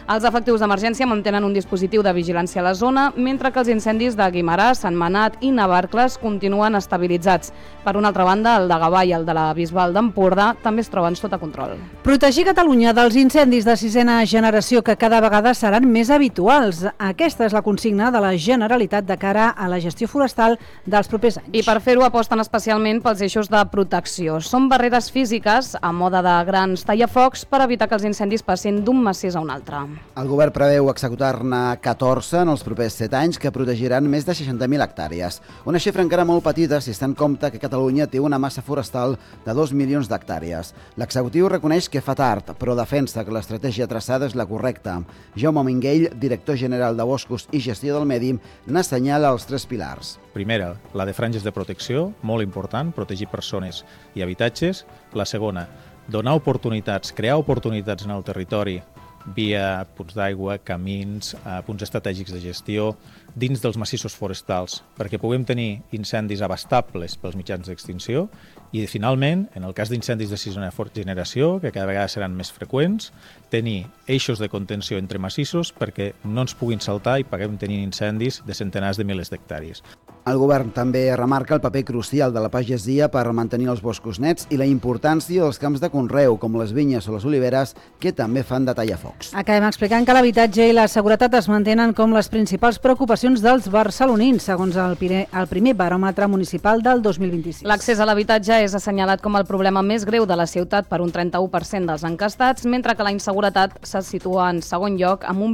Els efectius d'emergència mantenen un dispositiu de vigilància a la zona, mentre que els incendis de Guimerà, Sentmenat i Navarcles continuen estabilitzats. Per una altra banda, el de Gavà i el de la Bisbal d'Empordà també es troben sota control. Protegir Catalunya dels incendis de sisena generació que cada vegada seran més habituals. Aquesta és la consigna de la Generalitat de cara a la gestió forestal dels propers anys. I per fer-ho aposten especialment pels eixos de protecció. Són barreres físiques a moda de grans tallafocs per evitar que els incendis passin d'un massís a un altre. El govern preveu executar-ne 14 en els propers 7 anys que protegiran més de 60.000 hectàrees. Una xifra encara molt petita si es té en compte que Catalunya té una massa forestal de 2 milions d'hectàrees. L'executiu reconeix que fa tard, però defensa que l'estratègia traçada és la correcta. Jaume Minguell, director general de Boscos i Gestió del Medi, n'assenyala els 3 pilars. Primera, la de franges de protecció, molt important, protegir persones i habitatges. La segona, donar oportunitats, crear oportunitats en el territori via punts d'aigua, camins, punts estratègics de gestió dins dels massissos forestals, perquè puguem tenir incendis abastables pels mitjans d'extinció i, finalment, en el cas d'incendis de sisena generació, que cada vegada seran més freqüents, tenir eixos de contenció entre massissos perquè no ens puguin saltar i puguem tenir incendis de centenars de milers d'hectàrees. El govern també remarca el paper crucial de la pagesia per mantenir els boscos nets i la importància dels camps de conreu, com les vinyes o les oliveres, que també fan de tallafocs. Acabem explicant que l'habitatge i la seguretat es mantenen com les principals preocupacions dels barcelonins, segons el primer baròmetre municipal del 2026. L'accés a l'habitatge és assenyalat com el problema més greu de la ciutat per un 31% dels encastats, mentre que la inseguretat se situa en segon lloc amb un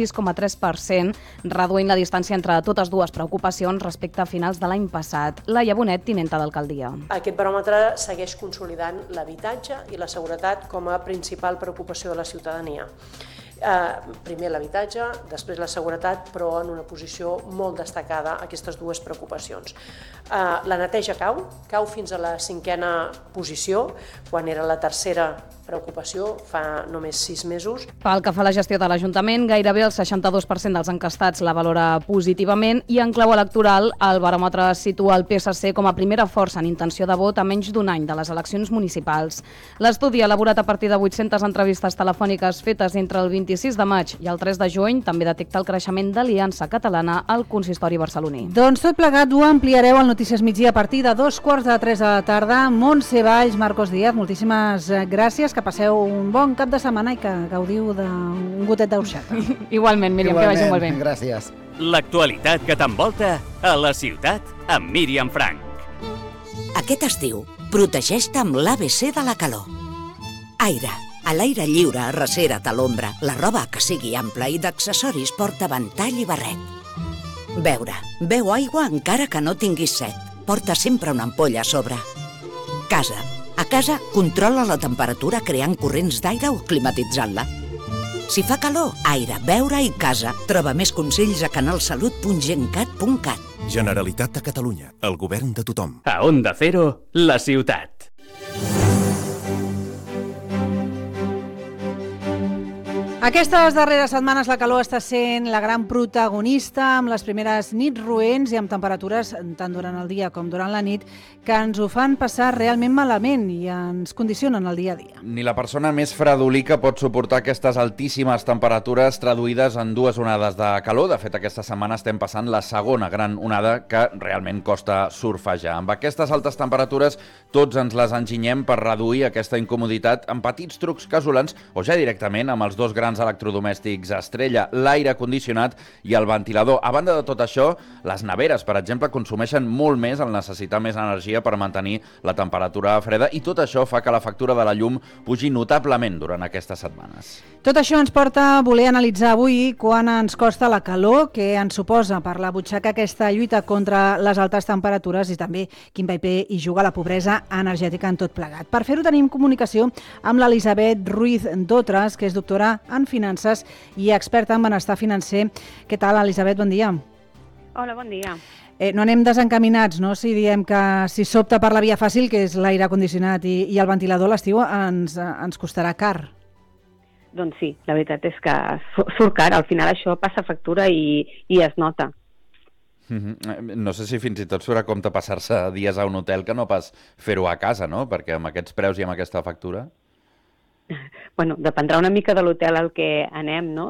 26,3%, reduint la distància entre totes dues preocupacions respecte a finals de l'any passat. Laia Bonet, tinenta d'alcaldia. Aquest baròmetre segueix consolidant l'habitatge i la seguretat com a principal preocupació de la ciutadania. Primer l'habitatge, després la seguretat, però en una posició molt destacada aquestes dues preocupacions. La neteja cau fins a la 5a posició, quan era la tercera preocupació fa només 6 mesos. Pel que fa a la gestió de l'Ajuntament, gairebé el 62% dels encastats la valora positivament i en clau electoral el baròmetre situa el PSC com a primera força en intenció de vot a menys d'un any de les eleccions municipals. L'estudi, elaborat a partir de 800 entrevistes telefòniques fetes entre el 26 de maig i el 3 de juny, també detecta el creixement d'Aliança Catalana al consistori barceloní. Doncs tot plegat ho ampliareu al Notícies Migdia a partir de 2:45 de la tarda. Montse Valls, Marcos Díaz, moltíssimes gràcies, que passeu un bon cap de setmana i que gaudiu d'un gotet d'orxata. Igualment, Míriam, que vagi molt bé. Gràcies. L'actualitat que t'envolta a la ciutat amb Míriam Frank. Aquest estiu, protegeix-te amb l'ABC de la calor. Aire. A l'aire lliure, recera't a l'ombra. La roba que sigui ampla i d'accessoris porta ventall i barret. Beure. Beu aigua encara que no tinguis set. Porta sempre una ampolla a sobre. Casa. A casa, controla la temperatura creant corrents d'aire o climatitzant-la. Si fa calor, aire, beure i casa. Troba més consells a canalsalut.gencat.cat. Generalitat de Catalunya, el govern de tothom. A Onda Cero, la ciutat. Aquestes darreres setmanes la calor està sent la gran protagonista, amb les primeres nits roents i amb temperatures tant durant el dia com durant la nit que ens ho fan passar realment malament i ens condicionen el dia a dia. Ni la persona més fredolica pot suportar aquestes altíssimes temperatures traduïdes en 2 onades de calor. De fet, aquesta setmana estem passant la segona gran onada que realment costa surfejar. Amb aquestes altes temperatures tots ens les enginyem per reduir aquesta incomoditat amb petits trucs casolans o ja directament amb els 2 grans electrodomèstics estrella, l'aire condicionat i el ventilador. A banda de tot això, les neveres, per exemple, consumeixen molt més al necessitar més energia per mantenir la temperatura freda i tot això fa que la factura de la llum pugi notablement durant aquestes setmanes. Tot això ens porta a voler analitzar avui quan ens costa la calor que ens suposa per la butxaca aquesta lluita contra les altes temperatures i també quin paper hi juga la pobresa energètica en tot plegat. Per fer-ho tenim comunicació amb l'Elisabet Ruiz Dotres, que és doctora en finances i experta en benestar financer. Què tal, Elisabet? Bon dia. Hola, bon dia. No anem desencaminats, no? Si diem que si s'opta per la via fàcil, que és l'aire condicionat i el ventilador, l'estiu ens costarà car. Doncs sí, la veritat és que surt car. Al final això passa factura i es nota. No sé si fins i tot surt a compte passar-se dies a un hotel que no pas fer-ho a casa, no? Perquè amb aquests preus i amb aquesta factura... Bueno, dependrà una mica de l'hotel al que anem, no?